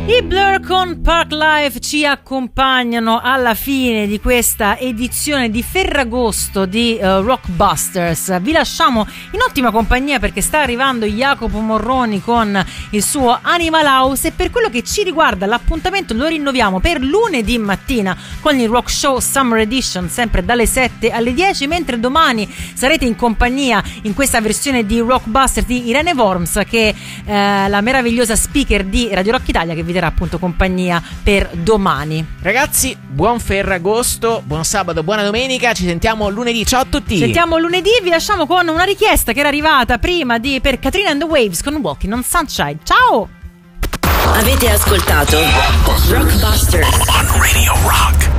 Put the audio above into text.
I Blur con Park Life ci accompagnano alla fine di questa edizione di Ferragosto di Rockbusters. Vi lasciamo in ottima compagnia perché sta arrivando Jacopo Morroni con il suo Animal House, e per quello che ci riguarda l'appuntamento lo rinnoviamo per lunedì mattina con il Rock Show Summer Edition, sempre dalle 7 alle 10, mentre domani sarete in compagnia in questa versione di Rockbusters di Irene Worms, che è la meravigliosa speaker di Radio Rock Italia, che vi darà appunto compagnia per domani. Ragazzi, buon Ferragosto, buon sabato, buona domenica, ci sentiamo lunedì. Ciao a tutti. Ci sentiamo lunedì, vi lasciamo con una richiesta che era arrivata prima per Katrina and the Waves con Walking on Sunshine. Ciao. Avete ascoltato Rockbusters on Radio Rock.